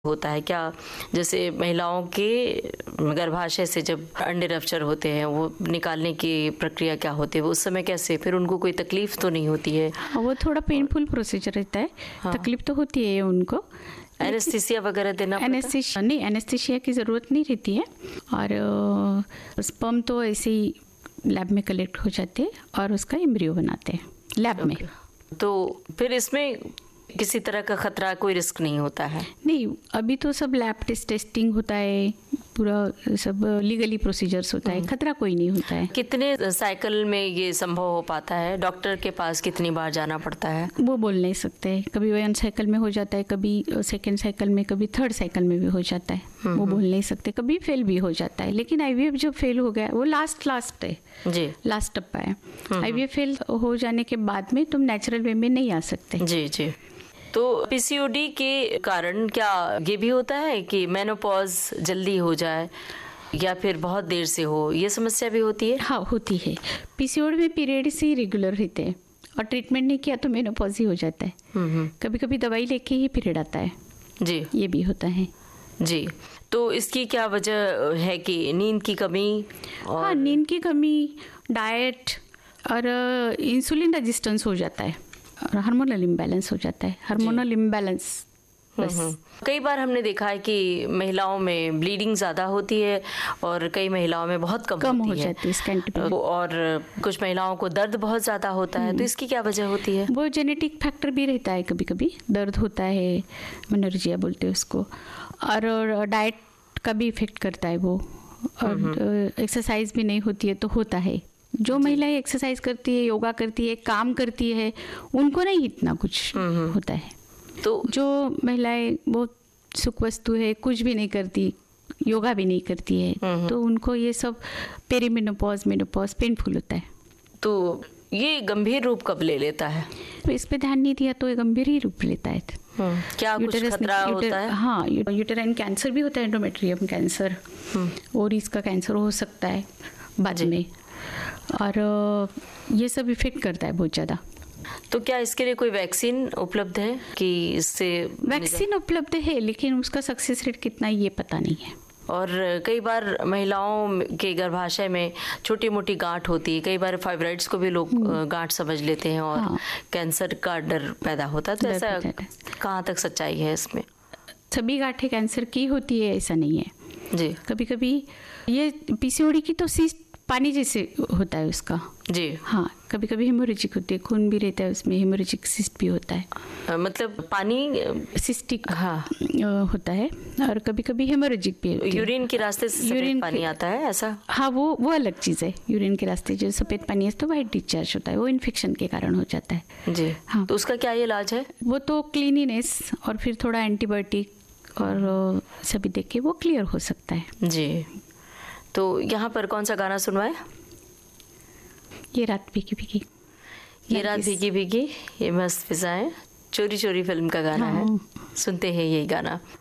होता है क्या? जैसे महिलाओं के गर्भाशय से जब अंडे रप्चर होते हैं, वो निकालने की प्रक्रिया क्या होती है? वो उस समय कैसे, फिर उनको कोई तकलीफ तो नहीं होती है? वो थोड़ा पेनफुल प्रोसीजर रहता है। हाँ। तकलीफ तो होती है उनको। एनेस्थीसिया वगैरह देना पड़ता है? नहीं, एनेस्थीसिया की ज़रूरत नहीं रहती है। और स्पर्म तो ऐसे ही लैब में कलेक्ट हो जाते हैं और उसका एम्ब्रियो बनाते हैं लैब में। तो फिर इसमें किसी तरह का खतरा, कोई रिस्क नहीं होता है? नहीं, अभी तो सब लैब टेस्टिंग होता है, पूरा सब लीगली प्रोसीजर्स होता है, खतरा कोई नहीं होता है। कितने साइकिल में ये संभव हो पाता है? डॉक्टर के पास कितनी बार जाना पड़ता है? वो बोल नहीं सकते। कभी 1 साइकिल में हो जाता है, कभी 2nd साइकिल में, कभी 3rd साइकिल में भी हो जाता है। वो बोल नहीं सकते, कभी फेल भी हो जाता है। लेकिन आईवीएफ जब फेल हो गया, वो लास्ट है जी, लास्ट टप्पा है। आईवीएफ फेल हो जाने के बाद में तुम नेचुरल वे में नहीं आ सकते। जी जी। तो पीसीओडी के कारण क्या ये भी होता है कि मेनोपॉज जल्दी हो जाए या फिर बहुत देर से हो, ये समस्या भी होती है? हाँ, होती है। पीसीओडी में पीरियड्स ही रेगुलर रहते हैं और ट्रीटमेंट नहीं किया तो मेनोपॉज ही हो जाता है। कभी कभी दवाई लेके ही पीरियड आता है जी, ये भी होता है जी। तो इसकी क्या वजह है कि नींद की कमी? हाँ, नींद की कमी, डाइट और इंसुलिन रेजिस्टेंस हो जाता है और हार्मोनल इम्बैलेंस हो जाता है। हार्मोनल इम्बैलेंस बस। कई बार हमने देखा है कि महिलाओं में ब्लीडिंग ज़्यादा होती है और कई महिलाओं में बहुत कम हो जाती है। और कुछ महिलाओं को दर्द बहुत ज़्यादा होता है, तो इसकी क्या वजह होती है? वो जेनेटिक फैक्टर भी रहता है। कभी कभी दर्द होता है, मेनोरेजिया बोलते हैं उसको। और डाइट का भी इफेक्ट करता है वो। और एक्सरसाइज भी नहीं होती है तो होता है। जो महिलाएं एक्सरसाइज करती है, योगा करती है, काम करती है, उनको नहीं इतना कुछ होता है। तो जो महिलाएं बहुत सुख वस्तु है, कुछ भी नहीं करती, योगा भी नहीं करती है, तो उनको ये सब पेरीमेनोपॉज, मेनोपॉज पेनफुल होता है। तो ये गंभीर रूप कब ले लेता है? तो इस पे ध्यान नहीं दिया तो ये गंभीर ही रूप लेता है। क्या कुछ खतरा होता है? हाँ, यूटेराइन कैंसर भी होता है, एंडोमेट्रियम कैंसर, ओवरीज का कैंसर हो सकता है बाद में। और ये सब इफेक्ट करता है बहुत ज़्यादा। तो क्या इसके लिए कोई वैक्सीन उपलब्ध है कि इससे? वैक्सीन उपलब्ध है, लेकिन उसका सक्सेस रेट कितना ये पता नहीं है। और कई बार महिलाओं के गर्भाशय में छोटी मोटी गांठ होती है, कई बार फाइब्रॉइड्स को भी लोग गांठ समझ लेते हैं और हाँ, कैंसर का डर पैदा होता है। तो ऐसा कहाँ तक सच्चाई है इसमें? सभी गांठें कैंसर की होती है ऐसा नहीं है जी। कभी कभी ये पीसीओडी की तो सिस्ट पानी जैसे होता है उसका जी। हाँ, कभी कभी हेमोरेजिक होती है, खून भी रहता है उसमें, हेमोरेजिक सिस्ट भी होता है। मतलब पानी सिस्टिक हाँ होता है। और कभी कभी हेमोरेजिक भी होती है। यूरिन के रास्ते से सफेद पानी आता है ऐसा? हाँ, वो अलग चीज़ है। यूरिन के रास्ते जो सफ़ेद पानी है तो वाइट डिस्चार्ज होता है, वो इन्फेक्शन के कारण हो जाता है जी। हाँ, तो उसका क्या इलाज है? वो तो क्लीनिनेस और फिर थोड़ा एंटीबायोटिक और सभी देख के वो क्लियर हो सकता है जी। तो यहाँ पर कौन सा गाना सुनवाए? ये रात भीगी भीगी, ये रात भीगी भीगी, ये मस्त फिजाएं, चोरी चोरी फिल्म का गाना है। सुनते हैं यही गाना।